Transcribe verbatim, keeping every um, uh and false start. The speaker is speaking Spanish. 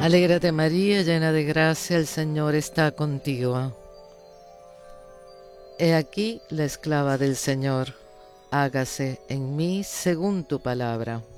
Alégrate María, llena de gracia, el Señor está contigo. He aquí la esclava del Señor, hágase en mí según tu palabra.